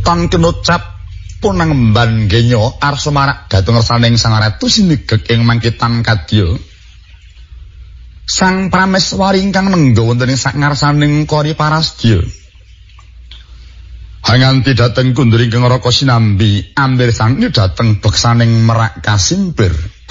tan kenucap punangemban genya arsa marak dhateng ngersaning Sang Ratu sinigek ing mangkitan kadya. Sang Prameswari ingkang nengga wonten ing sakarsaning kori parasdya. Hanganti dhateng kundur ingkang raka sinambi ambir sang dhateng beksaning merak kasimpir.